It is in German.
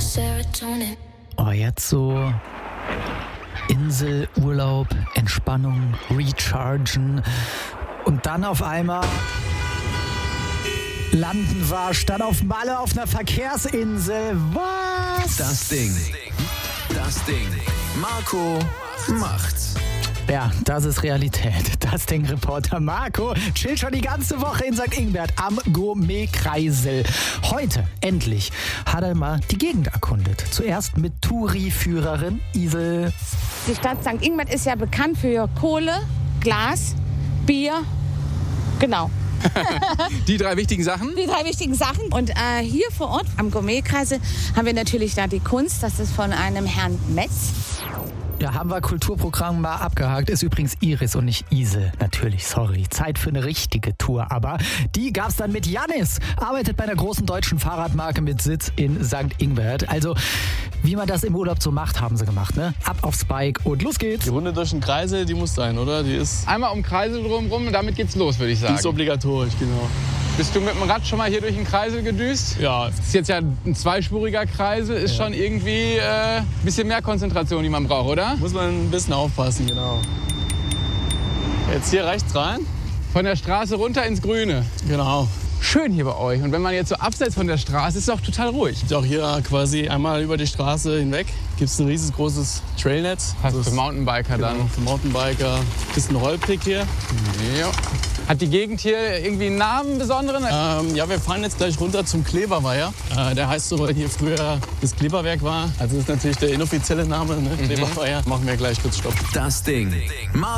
Oh, jetzt so Insel, Urlaub, Entspannung, Rechargen und dann auf einmal landen wir statt auf Malle auf einer Verkehrsinsel. Was? Das Ding. Marco macht's. Ja, das ist Realität. Das Ding-Reporter Marco chillt schon die ganze Woche in St. Ingbert am Gourmet-Kreisel. Heute, endlich, hat er mal die Gegend erkundet. Zuerst mit Touri-Führerin Isel. Die Stadt St. Ingbert ist ja bekannt für Kohle, Glas, Bier, genau. Die drei wichtigen Sachen? Die drei wichtigen Sachen. Und hier vor Ort am Gourmet-Kreisel haben wir natürlich da die Kunst. Das ist von einem Herrn Metz. Ja, haben wir Kulturprogramm mal abgehakt. Ist übrigens Iris und nicht Isel. Natürlich, sorry. Zeit für eine richtige Tour. Aber die gab's dann mit Jannis. Arbeitet bei einer großen deutschen Fahrradmarke mit Sitz in St. Ingbert. Also, wie man das im Urlaub so macht, haben sie gemacht, ne? Ab aufs Bike und los geht's. Die Runde durch den Kreisel, die muss sein, oder? Die ist Einmal um Kreisel drumherum und damit geht's los, würde ich sagen. obligatorisch, genau. Bist du mit dem Rad schon mal hier durch den Kreisel gedüst? Ja. Das ist jetzt ja ein zweispuriger Kreisel, ist schon irgendwie ein bisschen mehr Konzentration, die man braucht, oder? Muss man ein bisschen aufpassen, genau. Jetzt hier rechts rein. Von der Straße runter ins Grüne. Genau. Schön hier bei euch. Und wenn man jetzt so abseits von der Straße ist, ist es auch total ruhig. Auch hier quasi einmal über die Straße hinweg gibt es ein riesengroßes Trailnetz. Also für Mountainbiker genau, dann. für Mountainbiker. Bisschen holprig hier. Ja. Hat die Gegend hier irgendwie einen Namen besonderen? Ja, wir fahren jetzt gleich runter zum Kleberweiher. Der heißt so, weil hier früher das Kleberwerk war. Also das ist natürlich der inoffizielle Name, ne? Kleberweiher. Machen wir gleich kurz Stopp. Das Ding.